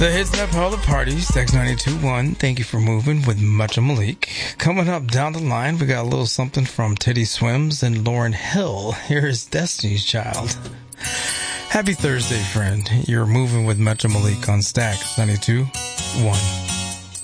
The hits that all the parties, Sex 92.1. Thank you for moving with Mucha Malik. Coming up down the line, we got a little something from Teddy Swims and Lauryn Hill. Here is Destiny's Child. Happy Thursday, friend. You're moving with Mucha Malik on Stack 92.1.